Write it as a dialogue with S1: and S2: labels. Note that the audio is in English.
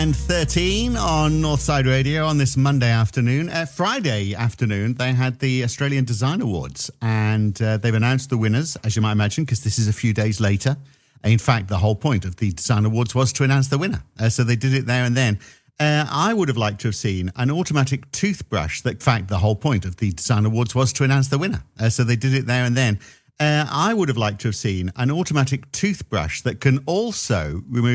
S1: And 13 on Northside Radio on this Monday afternoon. Friday afternoon, they had the Australian Design Awards, and they've announced the winners, as you might imagine, because this is a few days later. In fact, the whole point of the Design Awards was to announce the winner. So they did it there and then. I would have liked to have seen an automatic toothbrush. In fact, the whole point of the Design Awards was to announce the winner. So they did it there and then. I would have liked to have seen an automatic toothbrush that can also remove